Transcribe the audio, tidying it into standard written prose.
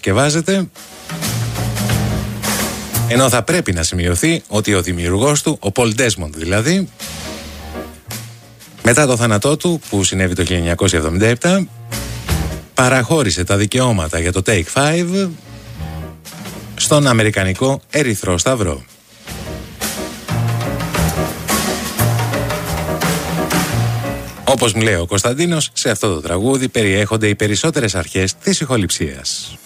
κατασκευάζεται, ενώ θα πρέπει να σημειωθεί ότι ο δημιουργός του, ο Πολ Ντέσμοντ δηλαδή, μετά το θάνατό του που συνέβη το 1977, παραχώρησε τα δικαιώματα για το Take 5 στον Αμερικανικό Ερυθρό Σταυρό. Όπως μου λέει ο Κωνσταντίνος, σε αυτό το τραγούδι περιέχονται οι περισσότερες αρχές της ηχοληψίας.